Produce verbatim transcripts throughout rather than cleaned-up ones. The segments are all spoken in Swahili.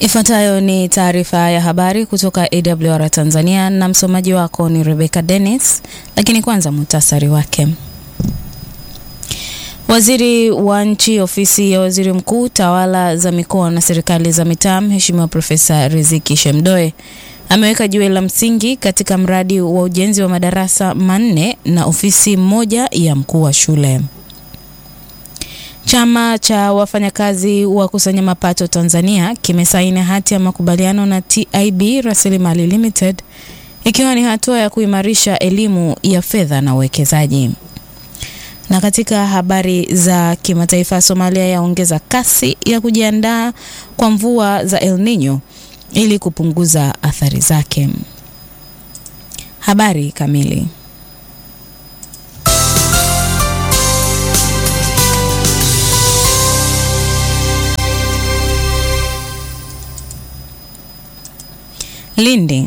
Ifuatayo ni taarifa ya habari kutoka A W R Tanzania na msomaji wako ni Rebecca Dennis, lakini kwanza muhtasari wake. Waziri wa Nchi, Ofisi ya Waziri Mkuu, Tawala za Mikoa na Serikali za Mitaa, Mheshimiwa Profesa Riziki Shemdoe ameweka jiwe la msingi katika mradi wa ujenzi wa madarasa manne na ofisi moja ya mkuu wa shule. Chama cha wafanyakazi wa kusanya mapato Tanzania kimesaini hati ya makubaliano na T I B Rasilimali Limited, ikiwa ni hatua ya kuimarisha elimu ya fedha na uwekezaji. Na katika habari za kimataifa, Somalia yaongeza kasi ya kujiandaa kwa mvua za El Nino ili kupunguza athari zake. Habari kamili. Lindi.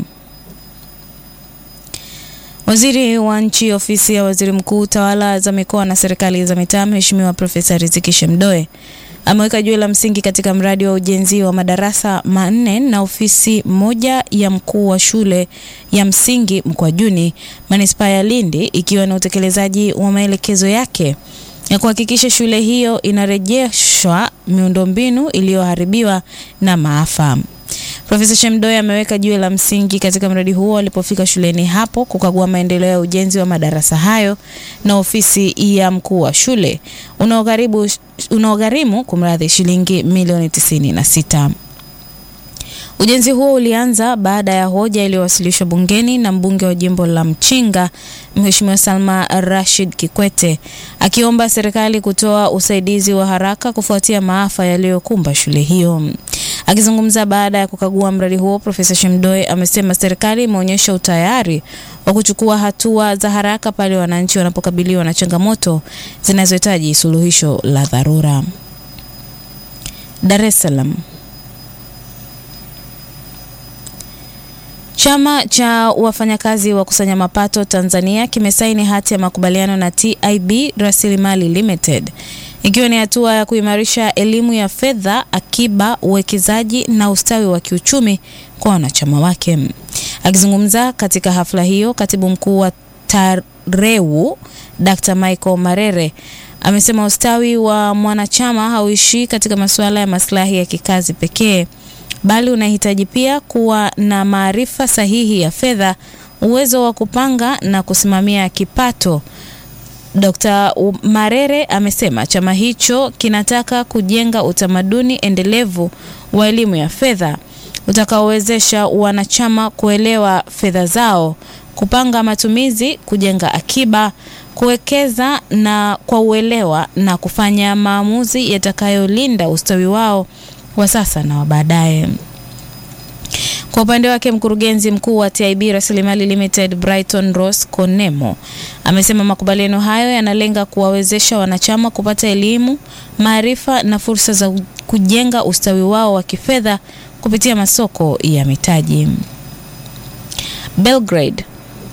Waziri wa Nchi, Ofisi ya Waziri Mkuu, Tawala za Mikoa na Serikali za Mitaa, Mheshimiwa Profesa Riziki Shemdoe ameweka jiwe la msingi katika mradi wa ujenzi wa madarasa manne na ofisi moja ya mkuu wa shule ya msingi Mkwajuni, Manispaa ya Lindi, ikiwa na utekelezaji wa maelekezo yake ya kuhakikisha shule hiyo inarejeshwa miundombinu iliyoharibiwa na maafa. Profesa Shemdoe ameweka jiwe la msingi katika mradi huo alipofika shuleni hapo kukagua maendeleo ya ujenzi wa madarasa hayo na ofisi ya mkuu wa shule unaogharimu unaogharimu kumradhi shilingi milioni tisini na sita. Ujenzi huo ulianza baada ya hoja iliyowasilishwa bungeni na mbunge wa jimbo la Mchinga, Mheshimiwa Salma Rashid Kikwete, akiomba serikali kutoa usaidizi wa haraka kufuatia maafa yaliyokumba shule hiyo. Akizungumza baada ya kukagua mradi huo, Profesa Shemdoe amesema serikali imeonyesha utayari wa kuchukua hatua za haraka pale wananchi wanapokabiliwa na changamoto zinazohitaji suluhisho la dharura. Dar es Salaam. Chama cha wafanyakazi wa kusanya mapato Tanzania kimesaini hati ya makubaliano na T I B Rasilimali Limited, ikiwa ni hatua ya kuimarisha elimu ya fedha, akiba, uwekezaji na ustawi wa kiuchumi kwa wanachama wake. Akizungumza katika hafla hiyo, Katibu Mkuu wa Tarewu Doctor Michael Marere amesema ustawi wa mwanachama hauishi katika masuala ya maslahi ya kikazi pekee, bali unahitaji pia kuwa na maarifa sahihi ya fedha, uwezo wa kupanga na kusimamia kipato. Doctor Marere amesema chama hicho kinataka kujenga utamaduni endelevu wa elimu ya fedha utakaowezesha wanachama kuelewa fedha zao, kupanga matumizi, kujenga akiba, kuwekeza na kwa uelewa na kufanya maamuzi yatakayolinda ustawi wao wa sasa na wa baadaye. Kwa upande wake, mkurugenzi mkuu wa T I B Rasilimali Limited Brighton Ross Konemo amesema makubaliano hayo yanalenga kuwawezesha wanachama kupata elimu, maarifa na fursa za kujenga ustawi wao wa kifedha kupitia masoko ya mitaji. Belgrade.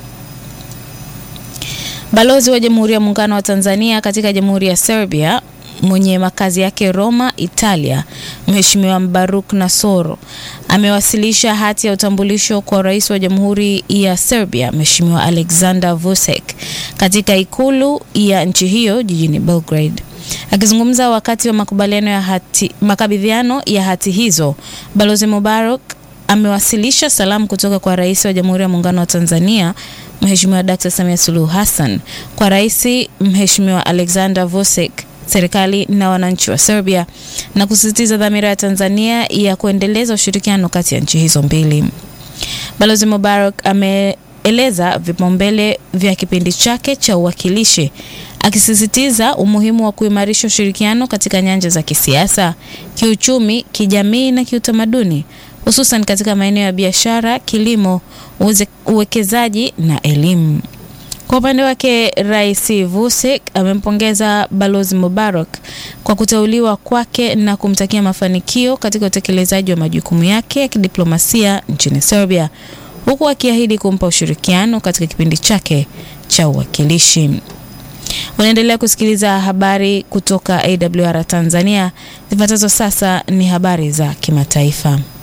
Balozi wa Jamhuri ya Muungano wa Tanzania katika Jamhuri ya Serbia mwenye makazi yake Roma, Italia, Mheshimiwa Mbaruk Nasoro amewasilisha hati ya utambulisho kwa Rais wa Jamhuri ya Serbia, Mheshimiwa Aleksandar Vučić, katika ikulu ya nchi hiyo jijini Belgrade. Akizungumza wakati wa makubaliano ya hati makabidhiano ya hati hizo, Balozi Mubarak amewasilisha salamu kutoka kwa Rais wa Jamhuri ya Muungano wa Tanzania, Mheshimiwa Daktari Samia Suluhu Hassan, kwa Rais Mheshimiwa Aleksandar Vučić, serikali na wananchi wa Serbia, na kusisitiza dhamira ya Tanzania ya kuendeleza ushirikiano kati ya nchi hizo mbili. Balozi Mubarak ameeleza vipaumbele vya kipindi chake cha uwakilishi, akisisitiza umuhimu wa kuimarisha ushirikiano katika nyanja za kisiasa, kiuchumi, kijamii na kiutamaduni, hususan katika maeneo ya biashara, kilimo, uwekezaji na elimu. Kwa upande wake, Rais Vučić amempongeza Balozi Mubarak kwa kuteuliwa kwake na kumtakia mafanikio katika utekelezaji wa majukumu yake ya kidiplomasia nchini Serbia, huku akiahidi kumpa ushirikiano katika kipindi chake cha uwakilishi. Unaendelea kusikiliza habari kutoka A W R Tanzania. Zifuatazo sasa ni habari za kimataifa.